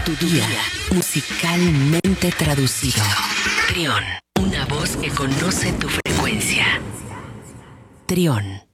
tu día, musicalmente traducido. Trión, una voz que conoce tu frecuencia. Trión.